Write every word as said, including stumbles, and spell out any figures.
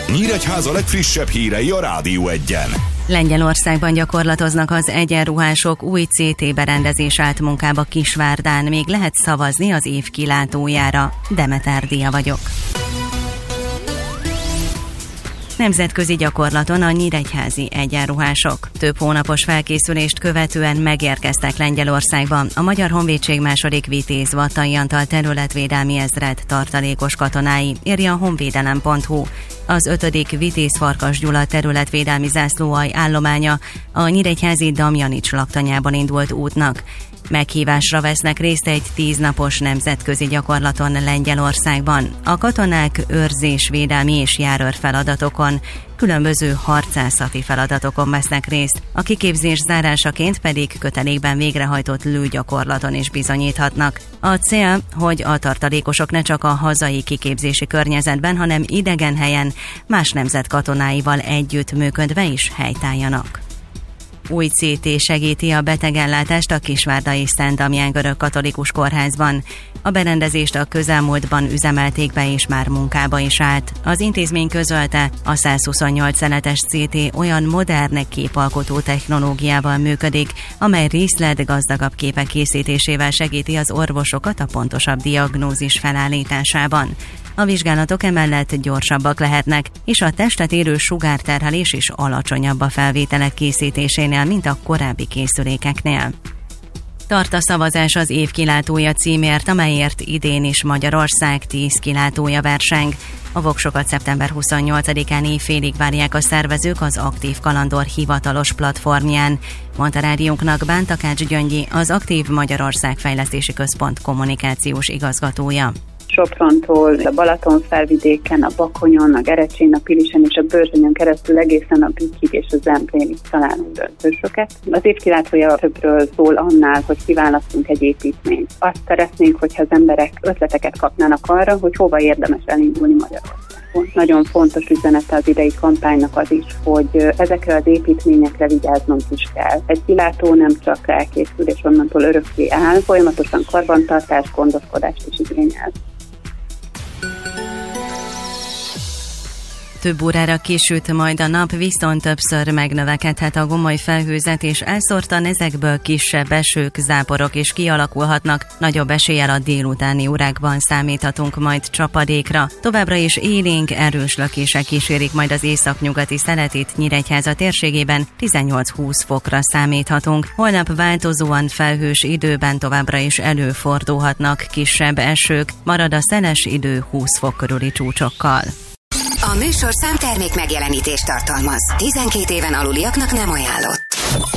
Nyíregyháza legfrissebb hírei a Rádió Egyen. Lengyelországban gyakorlatoznak az egyenruhások, új cé té berendezés állt munkába Kisvárdán, még lehet szavazni az év kilátójára. Demeter Dia vagyok. Nemzetközi gyakorlaton a nyíregyházi egyenruhások. Több hónapos felkészülést követően megérkeztek Lengyelországba a Magyar Honvédség második Vitéz Vattai Antal területvédelmi ezred tartalékos katonái, írja a honvédelem pont hu. Az ötödik Vitéz Farkas Gyula területvédelmi zászlóalj állománya a nyíregyházi Damjanics laktanyában indult útnak. Meghívásra vesznek részt egy tíznapos nemzetközi gyakorlaton Lengyelországban. A katonák őrzés, védelmi és járőr feladatokon, különböző harcászati feladatokon vesznek részt, a kiképzés zárásaként pedig kötelékben végrehajtott lőgyakorlaton is bizonyíthatnak. A cél, hogy a tartalékosok ne csak a hazai kiképzési környezetben, hanem idegen helyen más nemzet katonáival együtt működve is helytálljanak. Új cé té segíti a betegellátást a kisvárdai Szent Damján görögkatolikus kórházban. A berendezést a közelmúltban üzemelték be és már munkába is állt. Az intézmény közölte, a százhuszonnyolc szeletes cé té olyan modern képalkotó technológiával működik, amely részlet gazdagabb képek készítésével segíti az orvosokat a pontosabb diagnózis felállításában. A vizsgálatok emellett gyorsabbak lehetnek, és a testet érő sugárterhelés is alacsonyabb a felvételek készítésénél, mint a korábbi készülékeknél. Tart a szavazás az év kilátója címért, amelyért idén is Magyarország tíz kilátója verseng. A voksokat szeptember huszonnyolcadikán éjfélig várják a szervezők az Aktív Kalandor hivatalos platformján, mondta rádiónknak Bántakács Gyöngyi, az Aktív Magyarország Fejlesztési Központ kommunikációs igazgatója. Soprontól, a Balaton felvidéken, a Bakonyon, a Gerecsén, a Pilisen és a Börzsönyön keresztül egészen a Bükkig és a Zemplénig találunk döntősöket. Az évkilátója többről szól annál, hogy kiválasztunk egy építményt. Azt szeretnénk, hogyha az emberek ötleteket kapnának arra, hogy hova érdemes elindulni Magyarországon. Nagyon fontos üzenete az idei kampánynak az is, hogy ezekre az építményekre vigyáznunk is kell. Egy kilátó nem csak elkészül és onnantól örökké áll, folyamatosan karbantartást, gondoskodást is igényel. Több órára kisüt majd a nap, viszont többször megnövekedhet a gomoly felhőzet, és elszórtan ezekből kisebb esők, záporok is kialakulhatnak. Nagyobb eséllyel a délutáni órákban számíthatunk majd csapadékra. Továbbra is élénk, erős lökések kísérik majd az északnyugati szeletét, Nyíregyháza térségében tizennyolc-húsz fokra számíthatunk. Holnap változóan felhős időben továbbra is előfordulhatnak kisebb esők, marad a szeles idő húsz fok körüli csúcsokkal. A műsorszám termék megjelenítést tartalmaz. tizenkét éven aluliaknak nem ajánlott.